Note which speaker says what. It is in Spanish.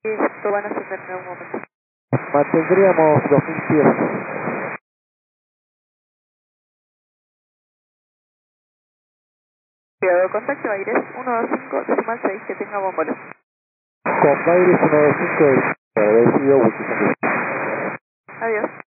Speaker 1: Esto van a ascender en algún momento.
Speaker 2: Mantendríamos 2000 pies.
Speaker 1: Cuidado, contacto aires 125,6, que tenga buen vuelo.
Speaker 2: Con Baires 125 agradecido, muchísimas gracias.
Speaker 1: Adiós.